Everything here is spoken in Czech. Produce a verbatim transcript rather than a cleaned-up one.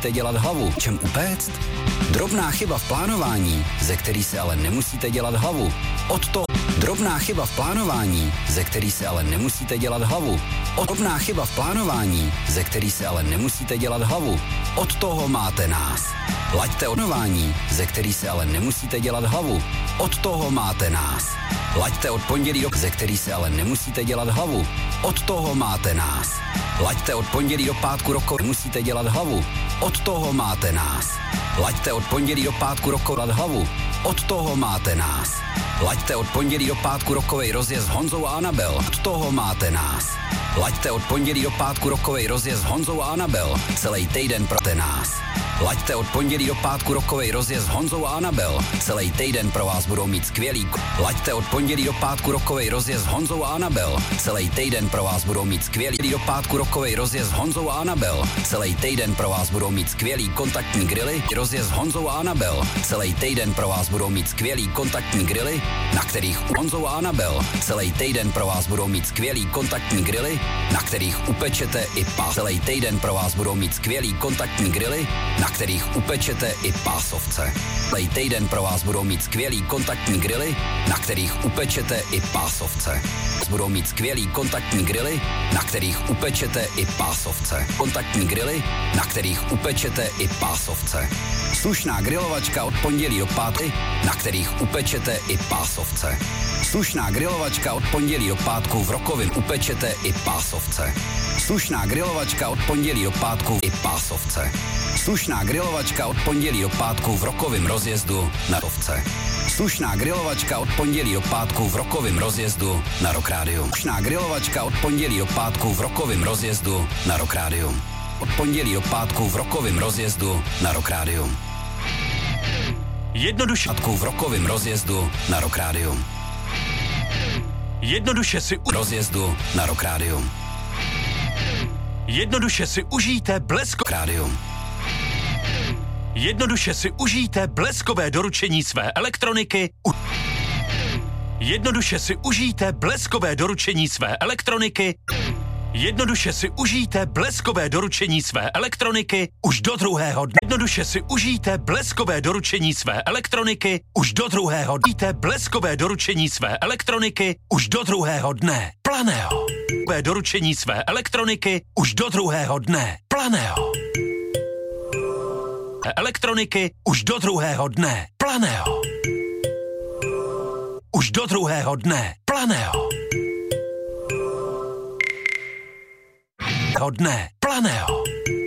nemusíte dělat hlavu. Čem upéct? Drobná chyba v plánování, ze který se ale nemusíte dělat hlavu. Od toho drobná chyba v plánování, ze který se ale nemusíte dělat hlavu. Od drobná chyba v plánování, ze který se ale nemusíte dělat hlavu. Od toho máte nás. Laďte odnování, ze který se ale nemusíte dělat hlavu. Od toho máte nás. Laďte od pondělí do, ze který se ale nemusíte dělat hlavu. Od toho máte nás. Laďte od pondělí do pátku roko, nemusíte dělat hlavu. Od toho máte nás. Laďte od pondělí do pátku rokovat hlavu. Od toho máte nás. Laďte od pondělí do pátku rokovej rozjezd s Honzou a Anabel. Od toho máte nás. Laďte od pondělí do pátku rokovej rozjezd s Honzou a Anabel. Celý týden pro nás. Laďte od pondělí do pátku rokovej rozjezd s Honzou a Anabel. Celý týden pro vás budou mít skvělý. Laďte od pondělí do pátku rokovej rozjezd s Honzou a Anabel. Celý týden pro vás budou mít skvělý. Do pátku rokovej rozjezd s Honzou a Anabel. Celý týden pro vás budou mít skvělý kontaktní grily. Rozjezd s Honzou a Anabel. Celý týden pro vás budou mít skvělý kontaktní grily, na kterých Honzou a Anabel. Celý týden pro vás budou mít skvělý kontaktní grily, na kterých upečete i pás. Celý týden pro vás budou mít skvělý kontaktní grily, na kterých upečete i pásovce. Celý týden pro vás budou mít skvělý kontaktní grily, na kterých upečete i pásovce. Budou mít skvělý kontaktní grily, na kterých upečete i pásovce. Kontaktní grily, na kterých upečete i pásovce. Slušná grilovačka od pondělí do pátku, na kterých upečete i pásovce. Slušná grilovačka od pondělí do pátku v Rokovim upečete i pásovce. Slušná grilovačka od pondělí do pátku i pásovce. Slušná grilovačka od pondělí do pátku v Rokovim rozjezdu na Rovce. Slušná grilovačka od pondělí do pátku v Rokovim rozjezdu na Rock Radio. Slušná grilovačka od pondělí do pátku v Rokovim rozjezdu na Rock Radio. Od pondělí do pátku v Rokovim rozjezdu na Rock Radio. Jednoduše v Rokovim rozjezdu na Rock Radio. Jednoduše si u rozjezdu na Rock Radio. Jednoduše si užijte blesko rádio. Jednoduše si užijte bleskové doručení své elektroniky. U... Jednoduše si užijte bleskové doručení své elektroniky. Jednoduše si užijte bleskové doručení své elektroniky už do druhého dne. Jednoduše si užijte bleskové doručení své elektroniky už do druhého dne. Užijte bleskové doručení své elektroniky už do druhého dne. Planého. Bleskové doručení své elektroniky už do druhého dne. Planého. Elektroniky už do druhého dne. Planého. Už do druhého dne. Planého. Dne planého.